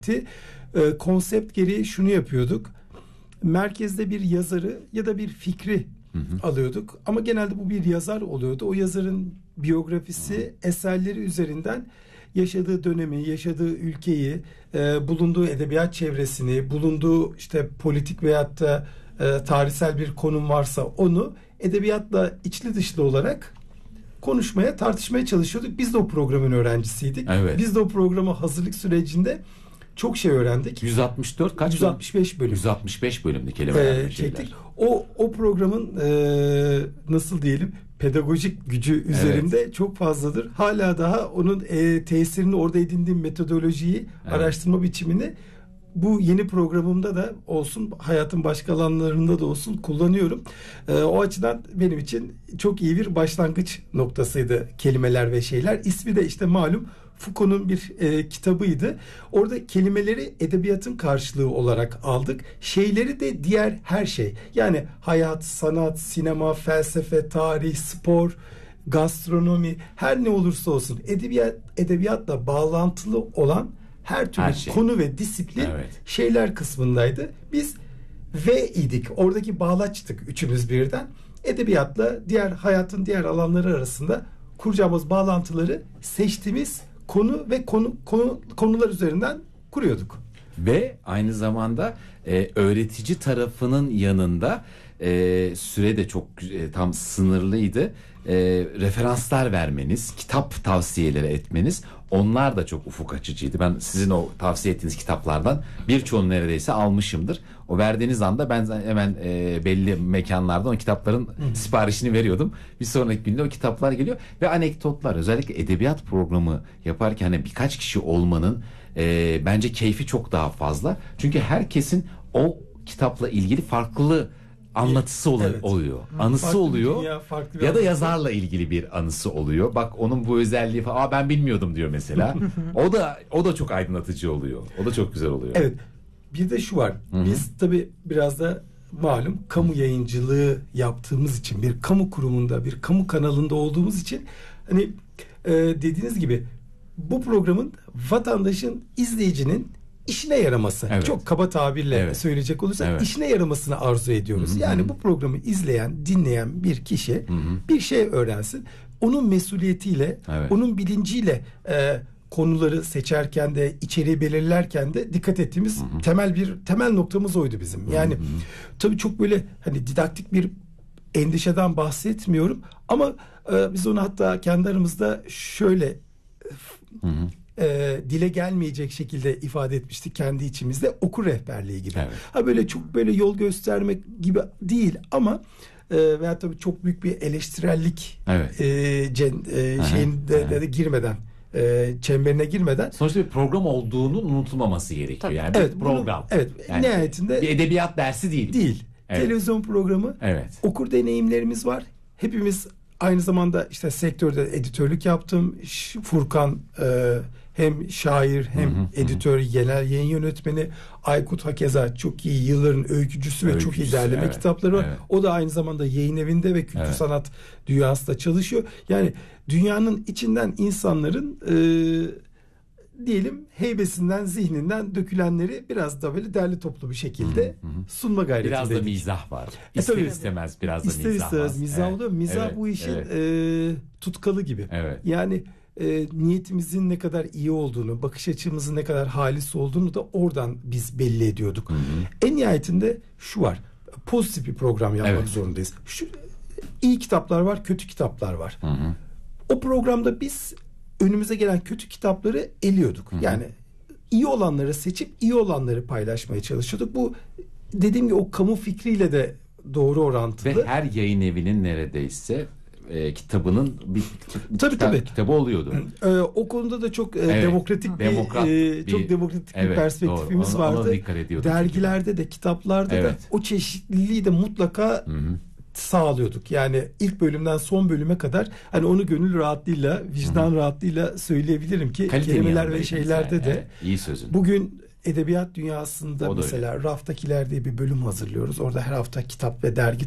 Konsept gereği şunu yapıyorduk. Merkezde bir yazarı ya da bir fikri alıyorduk. Ama genelde bu bir yazar oluyordu. O yazarın biyografisi, eserleri üzerinden yaşadığı dönemi, yaşadığı ülkeyi, bulunduğu edebiyat çevresini, bulunduğu işte politik veyahut da tarihsel bir konum varsa onu edebiyatla içli dışlı olarak konuşmaya, tartışmaya çalışıyorduk. Biz de o programın öğrencisiydik. Evet. Biz de o programa hazırlık sürecinde çok şey öğrendik. 164 kaç? 165 bölüm. 165 bölümde kelime çektik. O programın nasıl diyelim pedagojik gücü üzerinde çok fazladır. Hala daha onun tesirini, orada edindiğim metodolojiyi, araştırma biçimini bu yeni programımda da olsun, hayatın başka alanlarında da olsun kullanıyorum. O açıdan benim için çok iyi bir başlangıç noktasıydı kelimeler ve şeyler. İsmi de işte malum Foucault'un bir kitabıydı. Orada kelimeleri edebiyatın karşılığı olarak aldık. Şeyleri de diğer her şey. Yani hayat, sanat, sinema, felsefe, tarih, spor, gastronomi, her ne olursa olsun edebiyatla bağlantılı olan her türlü konu ve disiplin şeyler kısmındaydı. Biz idik. Oradaki bağlaçtık üçümüz birden. Edebiyatla diğer hayatın diğer alanları arasında kuracağımız bağlantıları seçtiğimiz konu ve konular üzerinden kuruyorduk. Ve aynı zamanda öğretici tarafının yanında süre de çok tam sınırlıydı. Referanslar vermeniz, kitap tavsiyeleri etmeniz, onlar da çok ufuk açıcıydı. Ben sizin o tavsiye ettiğiniz kitaplardan birçoğunu neredeyse almışımdır. O verdiğiniz anda ben hemen belli mekanlardan o kitapların siparişini veriyordum. Bir sonraki günde o kitaplar geliyor ve anekdotlar, özellikle edebiyat programı yaparken hani birkaç kişi olmanın bence keyfi çok daha fazla. Çünkü herkesin o kitapla ilgili farklı anlatısı oluyor. Anısı farklı oluyor. Dünya, ya da yazarla ilgili bir anısı oluyor. Bak onun bu özelliği falan. Ben bilmiyordum diyor mesela. O da çok aydınlatıcı oluyor. O da çok güzel oluyor. Evet. Bir de şu var. Biz tabii biraz da malum kamu yayıncılığı yaptığımız için, bir kamu kurumunda, bir kamu kanalında olduğumuz için hani dediğiniz gibi bu programın vatandaşın, izleyicinin işine yaraması. Çok kaba tabirle söyleyecek olursak işine yaramasını arzu ediyoruz. Yani bu programı izleyen, dinleyen bir kişi bir şey öğrensin. Onun mesuliyetiyle, onun bilinciyle konuları seçerken de, içeriği belirlerken de dikkat ettiğimiz temel noktamız oydu bizim. Yani tabii çok böyle hani didaktik bir endişeden bahsetmiyorum ama biz onu hatta kendi aramızda şöyle dile gelmeyecek şekilde ifade etmiştik kendi içimizde, okur rehberliği gibi. Ha böyle çok böyle yol göstermek gibi değil ama veya tabii çok büyük bir eleştirellik şeyinde de girmeden, çemberine girmeden. Sonuçta bir program olduğunun unutulmaması gerekiyor. Yani bir program. Yani nihayetinde bir edebiyat dersi değil. Televizyon programı. Okur deneyimlerimiz var. Hepimiz aynı zamanda işte sektörde editörlük yaptım. Furkan hem şair hem editör, genel yayın yönetmeni. Aykut hakeza çok iyi yılların öykücüsü ve çok iyi derleme kitapları var. O da aynı zamanda yayın evinde ve kültür sanat dünyasında çalışıyor. Yani dünyanın içinden insanların diyelim heybesinden, zihninden dökülenleri biraz da böyle derli toplu bir şekilde sunma gayretindeydik. Biraz da mizah var. İster istemez biraz da mizah var. İster istemez mizah oluyor. Mizah bu işin tutkalı gibi. Yani niyetimizin ne kadar iyi olduğunu, bakış açımızın ne kadar halis olduğunu da oradan biz belli ediyorduk. En nihayetinde şu var. Pozitif bir program yapmak zorundayız. İyi kitaplar var, kötü kitaplar var. O programda biz önümüze gelen kötü kitapları eliyorduk. Yani iyi olanları seçip iyi olanları paylaşmaya çalışıyorduk. Bu dediğim gibi o kamu fikriyle de doğru orantılı. Ve her yayın evinin neredeyse kitabının bir kitabı oluyordu. O konuda da çok demokratik bir perspektifimiz vardı. Dergilerde de, kitaplarda da o çeşitliliği de mutlaka sağlıyorduk. Yani ilk bölümden son bölüme kadar hani onu gönül rahatlığıyla, vicdan rahatlığıyla söyleyebilirim ki kelimeler ve şeylerde de iyi sözün. Bugün edebiyat dünyasında mesela Raftakiler diye bir bölüm hazırlıyoruz. Orada her hafta kitap ve dergi